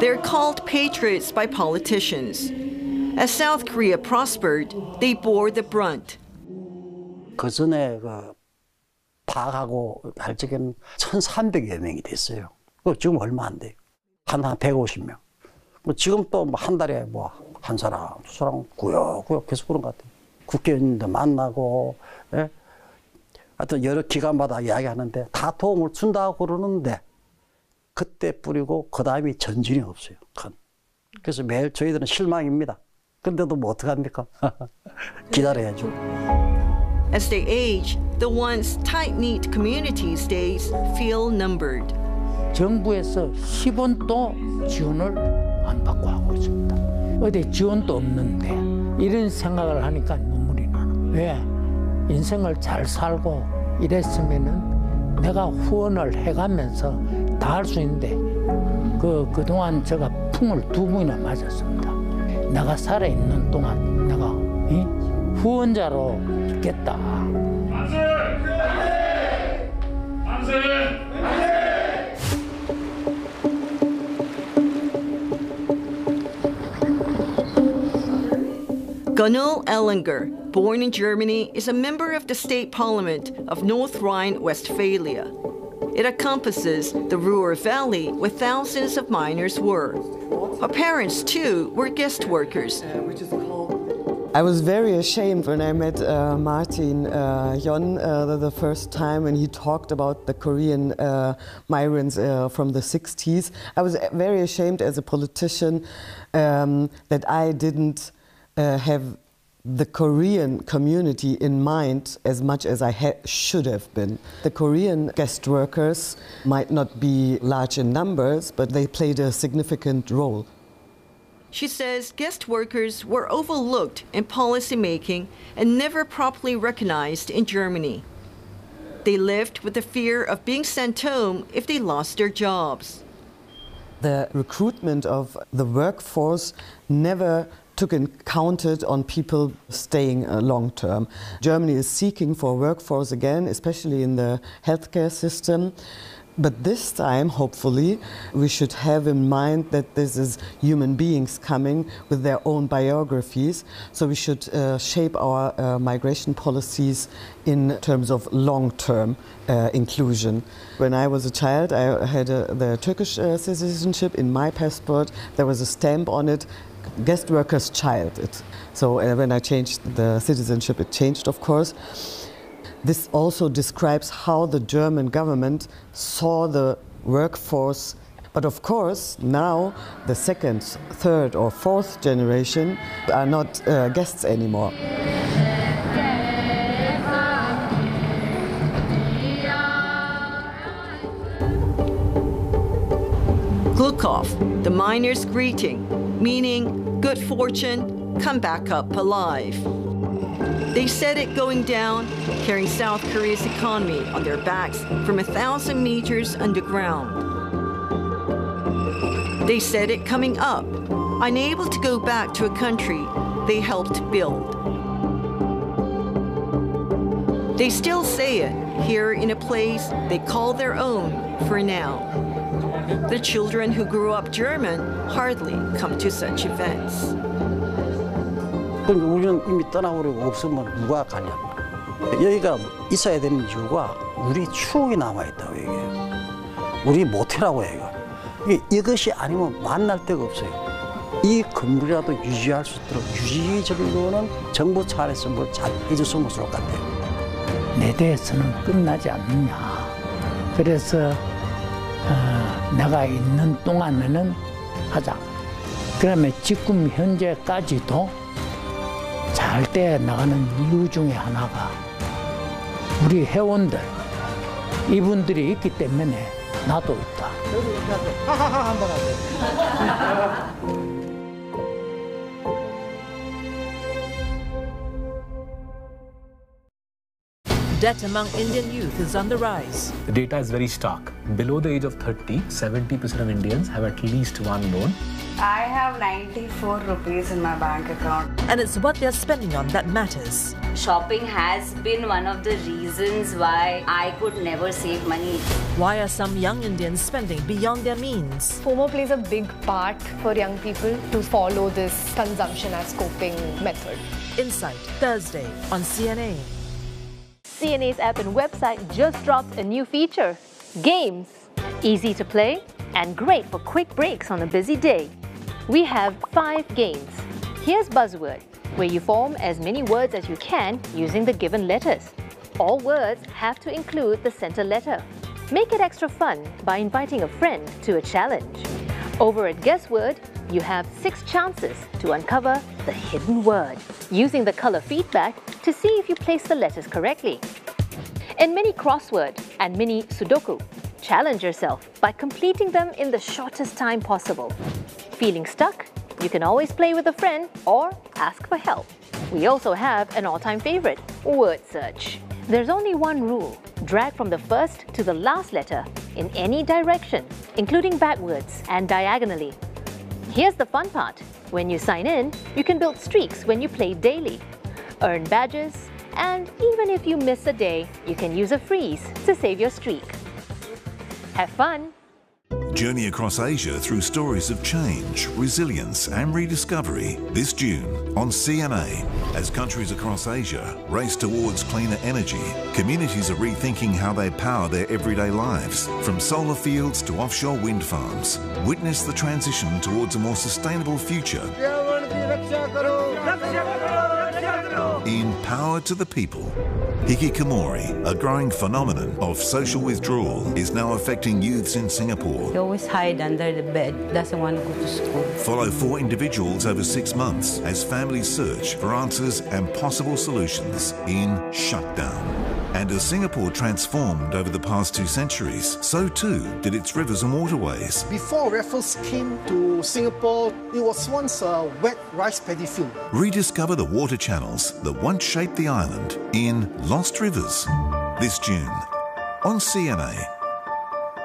They're called patriots by politicians. As South Korea prospered, they bore the brunt. 그 전에 파악하고 할 적에는 1,300여 명이 됐어요. 지금 얼마 안 돼요. 한 150명. 지금 또 한 달에 한 사람, 두 사람 구역구역 계속 그런 것 같아요. 국회의원님도 만나고, 예? 하여튼 여러 기관마다 이야기하는데 다 도움을 준다고 그러는데 그때 뿌리고 그 다음에 전진이 없어요. 그래서 매일 저희들은 실망입니다. 근데도 뭐 어떡합니까? 기다려야죠. As they age, the once tight-knit community stays feel numbered. 정부에서 10원도 지원을 안 받고 하고 있습니다. 어디 지원도 없는데 이런 생각을 하니까 눈물이 나는. 왜? 인생을 잘 살고 이랬으면은 내가 후원을 해가면서 다 할 수 있는데 그동안 제가 풍을 2번이나 맞았습니다. 내가 살아있는 동안 내가 후원자로 있겠다. 만세! 만세! Gunul Ellinger, born in Germany, is a member of the state parliament of North Rhine-Westphalia. It encompasses the Ruhr Valley where thousands of miners were. Her parents, too, were guest workers. I was very ashamed when I met Martin Jon the first time when he talked about the Korean migrants from the 60s. I was very ashamed as a politician that I didn't have the Korean community in mind as much as I should have been. The Korean guest workers might not be large in numbers, but they played a significant role. She says guest workers were overlooked in policy making and never properly recognized in Germany. They lived with the fear of being sent home if they lost their jobs. The recruitment of the workforce never took and counted on people staying long term. Germany is seeking for workforce again, especially in the healthcare system. But this time, hopefully, we should have in mind that this is human beings coming with their own biographies. So we should shape our migration policies in terms of long-term inclusion. When I was a child, I had the Turkish citizenship. In my passport, there was a stamp on it, guest worker's child. So when I changed the citizenship, it changed, of course. This also describes how the German government saw the workforce. But of course, now the second, third or fourth generation are not guests anymore. Glukov, the miner's greeting, meaning good fortune, come back up alive. They said it going down, carrying South Korea's economy on their backs from 1,000 meters underground. They said it coming up, unable to go back to a country they helped build. They still say it here in a place they call their own for now. The children who grew up German hardly come to such events. 그러니까 우리는 이미 떠나버리고 없으면 누가 가냐. 여기가 있어야 되는 이유가 우리 추억이 남아있다고 얘기해요. 우리 모태라고 얘기해요. 이것이 아니면 만날 데가 없어요. 이 건물이라도 유지할 수 있도록 유지 정도는 정부 차원에서 뭐 잘 해줬으면 좋을 것 같아요. 내 대해서는 끝나지 않느냐. 그래서 내가 있는 동안에는 하자. 그러면 지금 현재까지도 잘 때 나가는 이유 중에 하나가 우리 회원들, 이분들이 있기 때문에 나도 있다. 하하하 한번 하세요. debt among Indian youth is on the rise. The data is very stark. Below the age of 30, 70% of Indians have at least one loan. I have 94 rupees in my bank account. And it's what they're spending on that matters. Shopping has been one of the reasons why I could never save money. Why are some young Indians spending beyond their means? FOMO plays a big part for young people to follow this consumption as coping method. Insight, Thursday on CNA. CNA's app and website just dropped a new feature, Games. Easy to play and great for quick breaks on a busy day. We have 5 games. Here's Buzzword, where you form as many words as you can using the given letters. All words have to include the center letter. Make it extra fun by inviting a friend to a challenge. Over at Guessword, you have 6 chances to uncover the hidden word, using the color feedback to see if you place the letters correctly. In Mini Crossword and Mini Sudoku, challenge yourself by completing them in the shortest time possible. Feeling stuck? You can always play with a friend or ask for help. We also have an all-time favorite, Word Search. There's only one rule: drag from the first to the last letter in any direction, including backwards and diagonally. Here's the fun part. When you sign in, you can build streaks when you play daily, earn badges, and even if you miss a day, you can use a freeze to save your streak. Have fun! Journey across Asia through stories of change, resilience and rediscovery this June on CNA. As countries across Asia race towards cleaner energy, communities are rethinking how they power their everyday lives. From solar fields to offshore wind farms, witness the transition towards a more sustainable future. In Power to the People, hikikomori, a growing phenomenon of social withdrawal, is now affecting youths in Singapore. He always hide under the bed, doesn't want to go to school. Follow 4 individuals over 6 months as families search for answers and possible solutions in Shutdown. And as Singapore transformed over the past 2 centuries, so too did its rivers and waterways. Before Raffles came to Singapore, it was once a wet rice paddy field. Rediscover the water channels that once shaped the island in Lost Rivers this June on CNA.